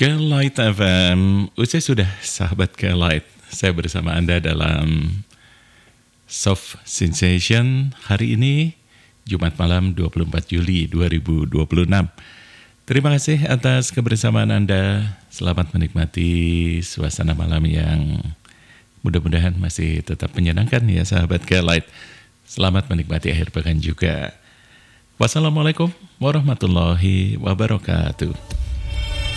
Light FM, usai sudah sahabat Light. Saya bersama Anda dalam Soft Sensation hari ini, Jumat malam 24 Juli 2026. Terima kasih atas kebersamaan Anda. Selamat menikmati suasana malam yang mudah-mudahan masih tetap menyenangkan ya sahabat Light. Selamat menikmati akhir pekan juga. Wassalamualaikum warahmatullahi wabarakatuh.